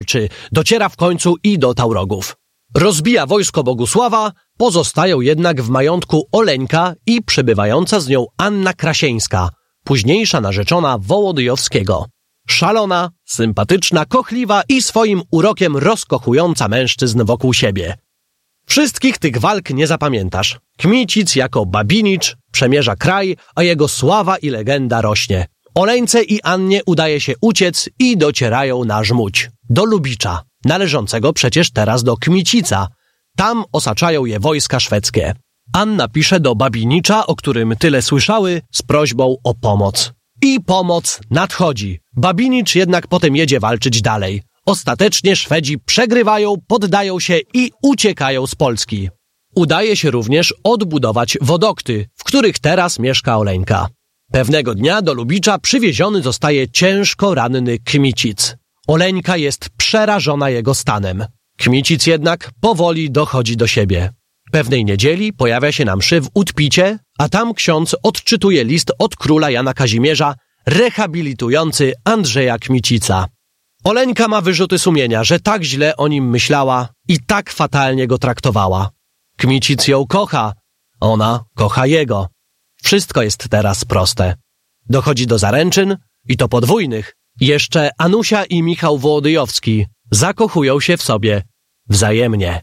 walczy, dociera w końcu i do Taurogów. Rozbija wojsko Bogusława, pozostają jednak w majątku Oleńka i przebywająca z nią Anna Krasieńska, późniejsza narzeczona Wołodyjowskiego. Szalona, sympatyczna, kochliwa i swoim urokiem rozkochująca mężczyzn wokół siebie. Wszystkich tych walk nie zapamiętasz. Kmicic jako Babinicz przemierza kraj, a jego sława i legenda rośnie. Oleńce i Annie udaje się uciec i docierają na Żmudź, do Lubicza, należącego przecież teraz do Kmicica. Tam osaczają je wojska szwedzkie. Anna pisze do Babinicza, o którym tyle słyszały, z prośbą o pomoc. I pomoc nadchodzi. Babinicz jednak potem jedzie walczyć dalej. Ostatecznie Szwedzi przegrywają, poddają się i uciekają z Polski. Udaje się również odbudować wodokty, w których teraz mieszka Oleńka. Pewnego dnia do Lubicza przywieziony zostaje ciężko ranny Kmicic. Oleńka jest przerażona jego stanem. Kmicic jednak powoli dochodzi do siebie. Pewnej niedzieli pojawia się na mszy w Utpicie, a tam ksiądz odczytuje list od króla Jana Kazimierza rehabilitujący Andrzeja Kmicica. Oleńka ma wyrzuty sumienia, że tak źle o nim myślała i tak fatalnie go traktowała. Kmicic ją kocha, ona kocha jego. Wszystko jest teraz proste. Dochodzi do zaręczyn, i to podwójnych. Jeszcze Anusia i Michał Wołodyjowski zakochują się w sobie wzajemnie.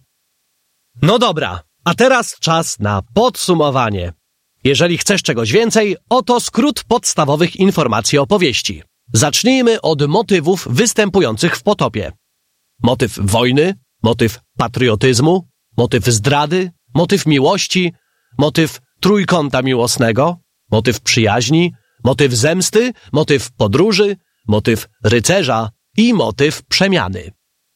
No dobra, a teraz czas na podsumowanie. Jeżeli chcesz czegoś więcej, oto skrót podstawowych informacji opowieści. Zacznijmy od motywów występujących w Potopie. Motyw wojny, motyw patriotyzmu, motyw zdrady, motyw miłości, motyw trójkąta miłosnego, motyw przyjaźni, motyw zemsty, motyw podróży, motyw rycerza i motyw przemiany.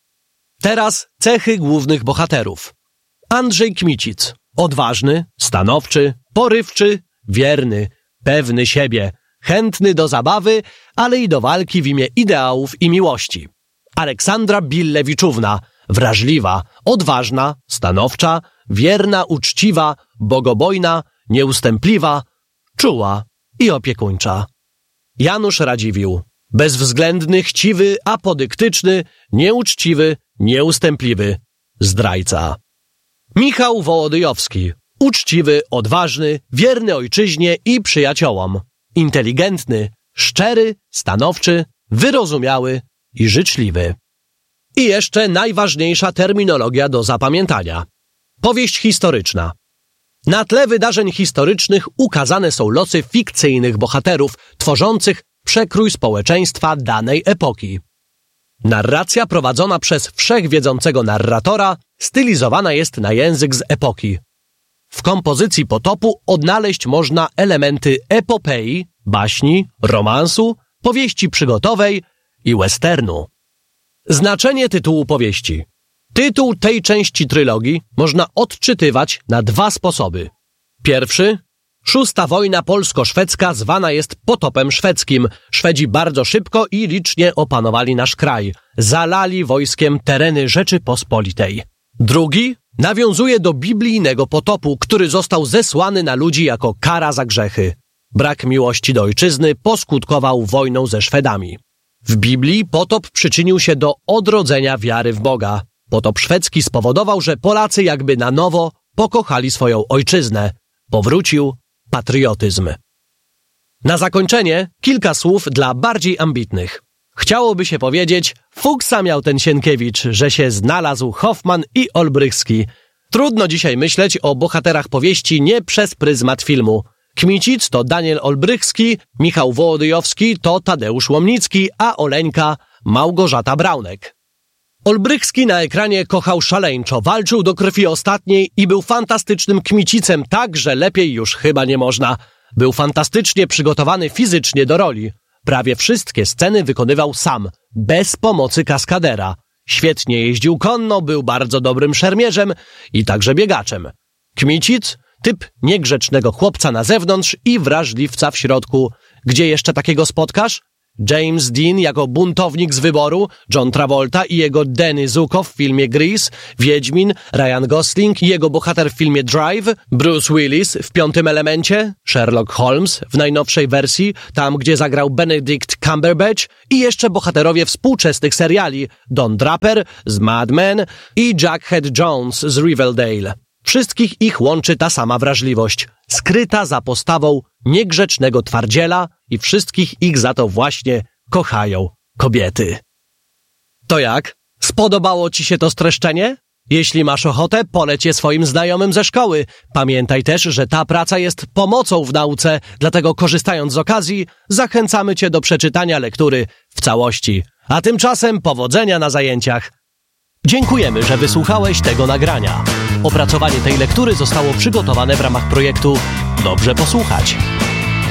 Teraz cechy głównych bohaterów. Andrzej Kmicic. Odważny, stanowczy, porywczy, wierny, pewny siebie, chętny do zabawy, ale i do walki w imię ideałów i miłości. Aleksandra Billewiczówna. Wrażliwa, odważna, stanowcza, wierna, uczciwa, bogobojna, nieustępliwa, czuła i opiekuńcza. Janusz Radziwiłł. Bezwzględny, chciwy, apodyktyczny, nieuczciwy, nieustępliwy, zdrajca. Michał Wołodyjowski. Uczciwy, odważny, wierny ojczyźnie i przyjaciołom. Inteligentny, szczery, stanowczy, wyrozumiały i życzliwy. I jeszcze najważniejsza terminologia do zapamiętania. Powieść historyczna. Na tle wydarzeń historycznych ukazane są losy fikcyjnych bohaterów, tworzących przekrój społeczeństwa danej epoki. Narracja prowadzona przez wszechwiedzącego narratora stylizowana jest na język z epoki. W kompozycji Potopu odnaleźć można elementy epopei, baśni, romansu, powieści przygotowej i westernu. Znaczenie tytułu powieści. Tytuł tej części trylogii można odczytywać na dwa sposoby. Pierwszy. Szósta wojna polsko-szwedzka zwana jest potopem szwedzkim. Szwedzi bardzo szybko i licznie opanowali nasz kraj. Zalali wojskiem tereny Rzeczypospolitej. Drugi nawiązuje do biblijnego potopu, który został zesłany na ludzi jako kara za grzechy. Brak miłości do ojczyzny poskutkował wojną ze Szwedami. W Biblii potop przyczynił się do odrodzenia wiary w Boga. Potop szwedzki spowodował, że Polacy jakby na nowo pokochali swoją ojczyznę. Powrócił patriotyzm. Na zakończenie kilka słów dla bardziej ambitnych. Chciałoby się powiedzieć, fuksa miał ten Sienkiewicz, że się znalazł Hoffman i Olbrychski. Trudno dzisiaj myśleć o bohaterach powieści nie przez pryzmat filmu. Kmicic to Daniel Olbrychski, Michał Wołodyjowski to Tadeusz Łomnicki, a Oleńka Małgorzata Braunek. Olbrychski na ekranie kochał szaleńczo, walczył do krwi ostatniej i był fantastycznym Kmicicem tak, że lepiej już chyba nie można. Był fantastycznie przygotowany fizycznie do roli. Prawie wszystkie sceny wykonywał sam, bez pomocy kaskadera. Świetnie jeździł konno, był bardzo dobrym szermierzem i także biegaczem. Kmicic, typ niegrzecznego chłopca na zewnątrz i wrażliwca w środku. Gdzie jeszcze takiego spotkasz? James Dean jako buntownik z wyboru, John Travolta i jego Danny Zuko w filmie Grease, Wiedźmin, Ryan Gosling i jego bohater w filmie Drive, Bruce Willis w Piątym Elemencie, Sherlock Holmes w najnowszej wersji, tam gdzie zagrał Benedict Cumberbatch i jeszcze bohaterowie współczesnych seriali Don Draper z Mad Men i Jughead Jones z Riverdale. Wszystkich ich łączy ta sama wrażliwość, skryta za postawą niegrzecznego twardziela i wszystkich ich za to właśnie kochają kobiety. To jak? Spodobało ci się to streszczenie? Jeśli masz ochotę, poleć je swoim znajomym ze szkoły. Pamiętaj też, że ta praca jest pomocą w nauce, dlatego korzystając z okazji, zachęcamy cię do przeczytania lektury w całości. A tymczasem powodzenia na zajęciach. Dziękujemy, że wysłuchałeś tego nagrania. Opracowanie tej lektury zostało przygotowane w ramach projektu Dobrze Posłuchać.